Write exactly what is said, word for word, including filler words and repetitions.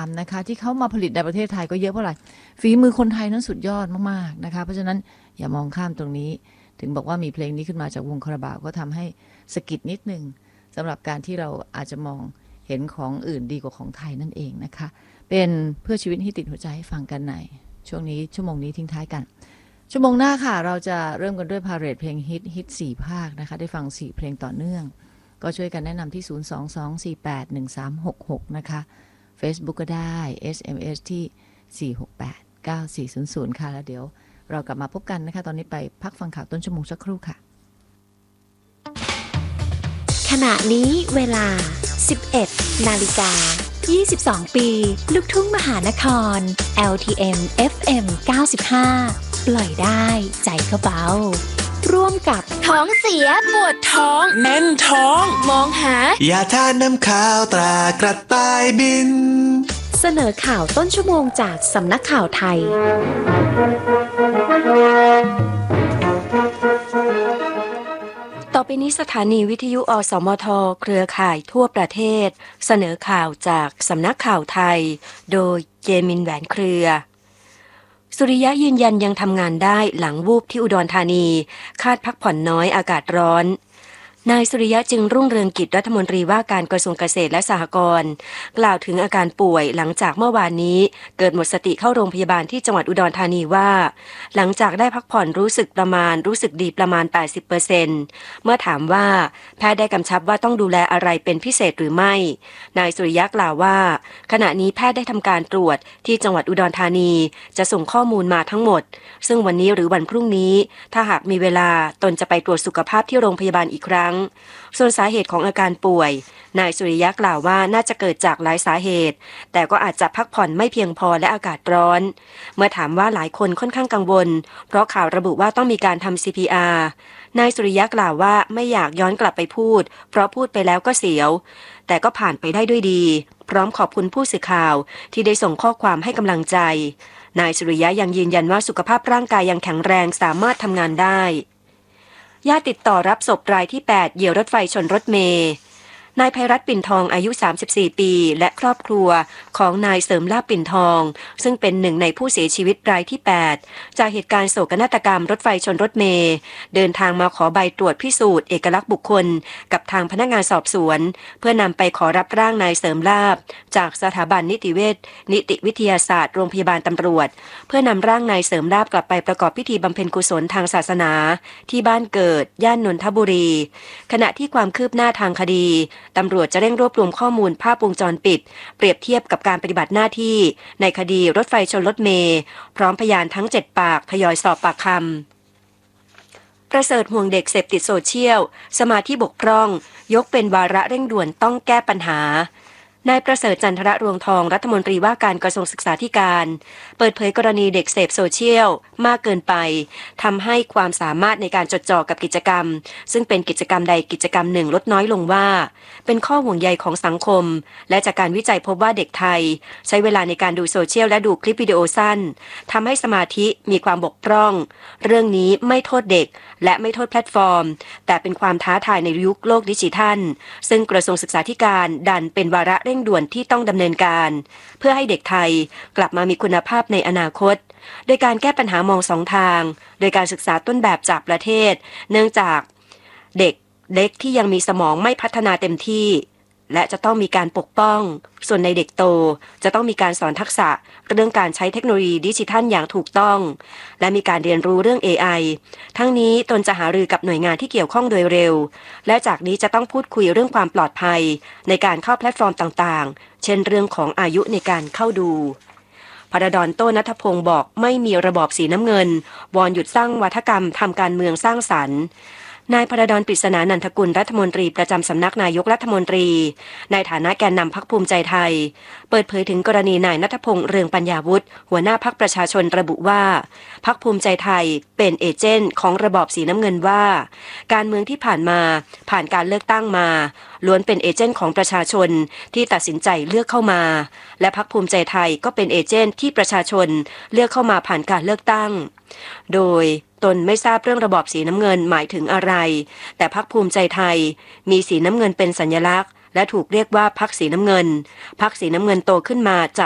นะคะที่เขามาผลิตในประเทศไทยก็เยอะเพราะอะไรฝีมือคนไทยนั้นสุดยอดมากๆนะคะเพราะฉะนั้นอย่ามองข้ามตรงนี้ถึงบอกว่ามีเพลงนี้ขึ้นมาจากวงคาราบาวก็ทำให้สะกิดนิดนึงสำหรับการที่เราอาจจะมองเห็นของอื่นดีกว่าของไทยนั่นเองนะคะเป็นเพื่อชีวิตที่ติดหัวใจให้ฟังกันในช่วงนี้ชั่วโมงนี้ทิ้งท้ายกันชั่วโมงหน้าค่ะเราจะเริ่มกันด้วยพาเหรดเพลงฮิตฮิตสี่ภาคนะคะได้ฟังสี่เพลงต่อเนื่องก็ช่วยกันแนะนำที่ศูนย์ สอง สอง สี่ แปด หนึ่ง สาม หก หกนะคะ Facebook ก็ได้ เอส เอ็ม เอส ที่สี่ หก แปด เก้า สี่ ศูนย์ ศูนย์ค่ะแล้วเดี๋ยวเรากลับมาพบกันนะคะตอนนี้ไปพักฟังข่าวต้นชั่วโมงสักครู่ค่ะขณะนี้เวลา สิบเอ็ด นาฬิกา ยี่สิบสอง ปีลูกทุ่งมหานคร แอล ที เอ็ม เอฟ เอ็ม เก้าสิบห้า ปล่อยได้ใจก็เบาร่วมกับท้องเสียปวดท้องแน่นท้องมองหายาทานน้ำข้าวตรากระต่ายบินเสนอข่าวต้นชั่วโมงจากสำนักข่าวไทยต่อไปนี้สถานีวิทยุอสมทเครือข่ายทั่วประเทศเสนอข่าวจากสำนักข่าวไทยโดยเจมินแหวนเครือสุริยะยืนยันยังทำงานได้หลังวูบที่อุดรธานีคาดพักผ่อนน้อยอากาศร้อนนายสุริยะจึงรุ่งเรืองกิจรัฐมนตรีว่าการกระทรวงเกษตรและสหกรณ์กล่าวถึงอาการป่วยหลังจากเมื่อวานนี้เกิดหมดสติเข้าโรงพยาบาลที่จังหวัดอุดรธานีว่าหลังจากได้พักผ่อนรู้สึกประมาณรู้สึกดีประมาณ แปดสิบเปอร์เซ็นต์ เมื่อถามว่าแพทย์ได้กำชับว่าต้องดูแลอะไรเป็นพิเศษหรือไม่นายสุริยะกล่าวว่าขณะนี้แพทย์ได้ทำการตรวจที่จังหวัดอุดรธานีจะส่งข้อมูลมาทั้งหมดซึ่งวันนี้หรือวันพรุ่งนี้ถ้าหากมีเวลาตนจะไปตรวจสุขภาพที่โรงพยาบาลอีกครั้งส่วนสาเหตุของอาการป่วยนายสุริยะกล่าวว่าน่าจะเกิดจากหลายสาเหตุแต่ก็อาจจะพักผ่อนไม่เพียงพอและอากาศร้อนเมื่อถามว่าหลายคนค่อนข้างกังวลเพราะข่าวระบุว่าต้องมีการทำ ซี พี อาร์ นายสุริยะกล่าวว่าไม่อยากย้อนกลับไปพูดเพราะพูดไปแล้วก็เสียวแต่ก็ผ่านไปได้ด้วยดีพร้อมขอบคุณผู้สื่อข่าวที่ได้ส่งข้อความให้กำลังใจนายสุริยะยังยืนยันว่าสุขภาพร่างกายยังแข็งแรงสามารถทำงานได้ญาติติดต่อรับศพรายที่แปดเหยี่ยวรถไฟชนรถเมล์นายไพรัตน์ปิ่นทองอายุสามสิบสี่ปีและครอบครัวของนายเสริมลาภปิ่นทองซึ่งเป็นหนึ่งในผู้เสียชีวิตรายที่แปดจากเหตุการณ์โศกนาฏกรรมรถไฟชนรถเมล์เดินทางมาขอใบตรวจพิสูจน์เอกลักษณ์บุคคลกับทางพนักงานสอบสวนเพื่อนำไปขอรับร่างนายเสริมลาภจากสถาบันนิติเวชนิติวิทยาศาสตร์โรงพยาบาลตำรวจเพื่อนำร่างนายเสริมลาภกลับไปประกอบพิธีบำเพ็ญกุศลทางศาสนาที่บ้านเกิดย่านนนทบุรีขณะที่ความคืบหน้าทางคดีตำรวจจะเร่งรวบรวมข้อมูลภาพวงจรปิดเปรียบเทียบกับการปฏิบัติหน้าที่ในคดีรถไฟชนรถเมล์พร้อมพยานทั้งเจ็ดปากทยอยสอบปากคำประเสริฐห่วงเด็กเสพติดโซเชียลสมาธิบกพร่องยกเป็นวาระเร่งด่วนต้องแก้ปัญหานายประเสริฐจันทรรวงทองรัฐมนตรีว่าการกระทรวงศึกษาธิการเปิดเผยกรณีเด็กเสพโซเชียลมากเกินไปทำให้ความสามารถในการจดจ่อกับกิจกรรมซึ่งเป็นกิจกรรมใดกิจกรรมหนึ่งลดน้อยลงว่าเป็นข้อห่วงใยของสังคมและจากการวิจัยพบว่าเด็กไทยใช้เวลาในการดูโซเชียลและดูคลิปวิดีโอสั้นทำให้สมาธิมีความบกพร่องเรื่องนี้ไม่โทษเด็กและไม่โทษแพลตฟอร์มแต่เป็นความท้าทายในยุคโลกดิจิทัลซึ่งกระทรวงศึกษาธิการดันเป็นวาระเร่งด่วนที่ต้องดำเนินการเพื่อให้เด็กไทยกลับมามีคุณภาพในอนาคตโดยการแก้ปัญหามองสองทางโดยการศึกษาต้นแบบจากประเทศเนื่องจากเด็กเล็กที่ยังมีสมองไม่พัฒนาเต็มที่และจะต้องมีการปกป้องส่วนในเด็กโตจะต้องมีการสอนทักษะเรื่องการใช้เทคโนโลยีดิจิทัลอย่างถูกต้องและมีการเรียนรู้เรื่อง เอ ไอ ทั้งนี้ตนจะหารือกับหน่วยงานที่เกี่ยวข้องโดยเร็วและจากนี้จะต้องพูดคุยเรื่องความปลอดภัยในการเข้าแพลตฟอร์มต่างๆเช่นเรื่องของอายุในการเข้าดูพระดอนโต้ณัฐพงศ์บอกไม่มีระบอบสีน้ำเงินวอนหยุดสร้างวัฒกรรมทำการเมืองสร้างสรรค์นายพระดอนปริศนานันทกุลรัฐมนตรีประจำสำนักนายกรัฐมนตรีในฐานะแกนนำพรรคภูมิใจไทยเปิดเผยถึงกรณีนายณัฐพงษ์เรืองปัญญาวุฒิหัวหน้าพรรคประชาชนระบุว่าพรรคภูมิใจไทยเป็นเอเจนต์ของระบอบสีน้ำเงินว่าการเมืองที่ผ่านมาผ่านการเลือกตั้งมาล้วนเป็นเอเจนต์ของประชาชนที่ตัดสินใจเลือกเข้ามาและพรรคภูมิใจไทยก็เป็นเอเจนต์ที่ประชาชนเลือกเข้ามาผ่านการเลือกตั้งโดยตนไม่ทราบเรื่องระบอบสีน้ำเงินหมายถึงอะไรแต่พรรคภูมิใจไทยมีสีน้ำเงินเป็นสัญลักษณ์และถูกเรียกว่าพรรคสีน้ำเงินพรรคสีน้ำเงินโตขึ้นมาจาก